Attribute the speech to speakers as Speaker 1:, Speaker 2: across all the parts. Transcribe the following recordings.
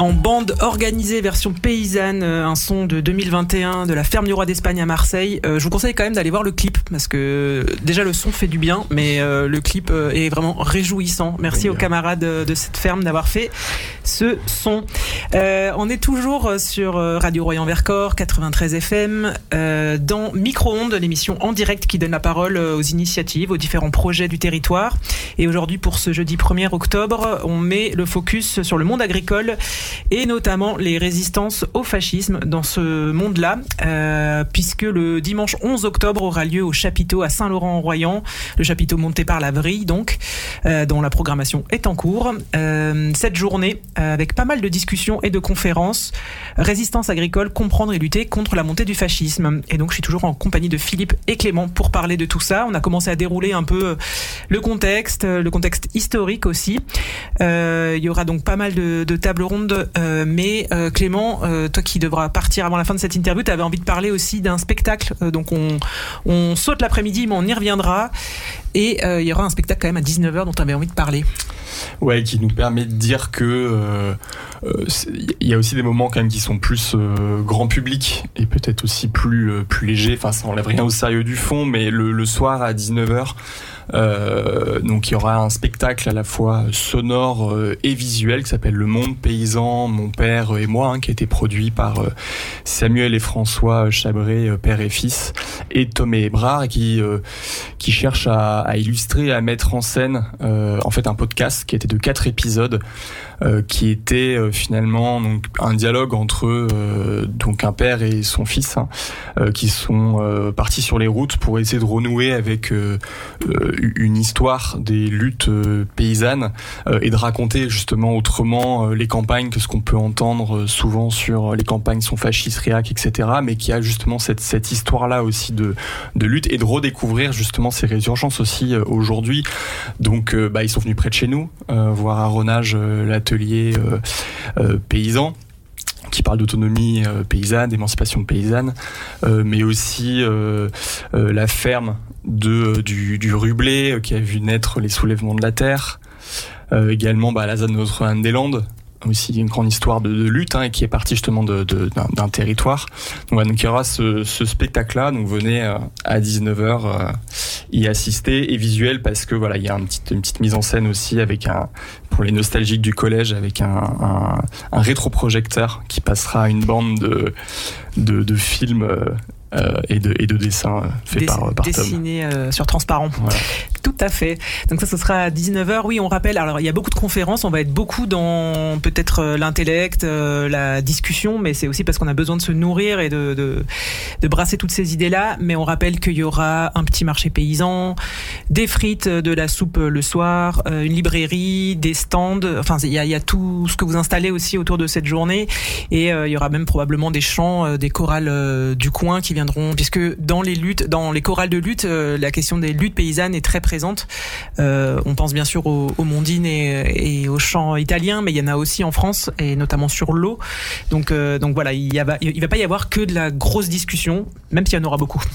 Speaker 1: En bande organisée version paysanne, un son de 2021 de la ferme du roi d'Espagne à Marseille. Je vous conseille quand même d'aller voir le clip parce que déjà le son fait du bien, mais le clip est vraiment réjouissant. Merci aux camarades de cette ferme d'avoir fait ce son. On est toujours sur Radio Royan-Vercors 93 FM dans Micro-ondes, l'émission en direct qui donne la parole aux initiatives, aux différents projets du territoire. Et aujourd'hui, pour ce jeudi 1er octobre, on met le focus sur le monde agricole et notamment les résistances au fascisme dans ce monde-là, puisque le dimanche 11 octobre aura lieu au chapiteau à Saint-Laurent-en-Royan, le chapiteau monté par la Vrille, donc, dont la programmation est en cours. Cette journée, avec pas mal de discussions et de conférences, résistance agricole, comprendre et lutter contre la montée du fascisme. Et donc, je suis toujours en compagnie de Philippe et Clément pour parler de tout ça. On a commencé à dérouler un peu le contexte historique aussi. Il y aura donc pas mal de tables rondes. Mais Clément, toi qui devras partir avant la fin de cette interview, tu avais envie de parler aussi d'un spectacle. Donc on saute l'après-midi, mais on y reviendra. Et il y aura un spectacle quand même à 19h dont tu avais envie de parler.
Speaker 2: Ouais, qui nous permet de dire que il y a aussi des moments quand même qui sont plus grand public et peut-être aussi plus légers. Enfin, ça enlève rien au sérieux du fond, mais le soir à 19h, donc il y aura un spectacle à la fois sonore et visuel qui s'appelle Le Monde Paysan, mon père et moi, qui a été produit par Samuel et François Chabré, père et fils, et Tom et Ebrard, qui cherche à illustrer et à mettre en scène en fait un podcast qui était de 4 épisodes, qui était finalement donc un dialogue entre donc un père et son fils, qui sont partis sur les routes pour essayer de renouer avec une histoire des luttes paysannes et de raconter justement autrement les campagnes que ce qu'on peut entendre souvent sur les campagnes sont fascistes, réac, etc., mais qui a justement cette histoire-là aussi de lutte et de redécouvrir justement ces résurgences aussi aujourd'hui. Donc ils sont venus près de chez nous voir à Ronage l'atelier paysan qui parle d'autonomie paysanne, d'émancipation paysanne, mais aussi la ferme du Rublé qui a vu naître les soulèvements de la terre, également la ZAD de Notre-Dame-des-Landes, aussi une grande histoire de lutte, et qui est partie justement d'un territoire. Donc il y aura ce spectacle-là, donc venez à 19h y assister, et visuel parce que il y a une petite mise en scène aussi avec pour les nostalgiques du collège, avec un rétroprojecteur qui passera une bande de films et de dessins faits par Tom.
Speaker 1: Dessinés sur transparent.
Speaker 2: Voilà.
Speaker 1: Tout à fait. Donc ça, ce sera à 19h. Oui, on rappelle, alors il y a beaucoup de conférences, on va être beaucoup dans peut-être l'intellect, la discussion, mais c'est aussi parce qu'on a besoin de se nourrir et de brasser toutes ces idées-là. Mais on rappelle qu'il y aura un petit marché paysan, des frites, de la soupe le soir, une librairie, des stands, enfin il y a tout ce que vous installez aussi autour de cette journée. Et il y aura même probablement des chants, des chorales du coin qui viendront, puisque dans les chorales de lutte, la question des luttes paysannes est très présente. On pense bien sûr aux mondines et aux chants italiens, mais il y en a aussi en France et notamment sur l'eau. Donc voilà, il va pas y avoir que de la grosse discussion, même s'il y en aura beaucoup.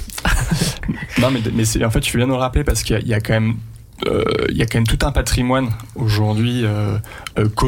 Speaker 2: Non, mais en fait, tu viens de le rappeler parce qu'il y a quand même tout un patrimoine aujourd'hui